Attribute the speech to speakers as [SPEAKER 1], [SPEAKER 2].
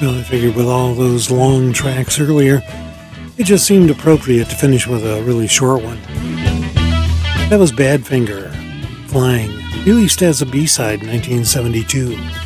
[SPEAKER 1] Well, I figured with all those long tracks earlier, it just seemed appropriate to finish with a really short one. That was Badfinger, Flying, released as a B-side in 1972.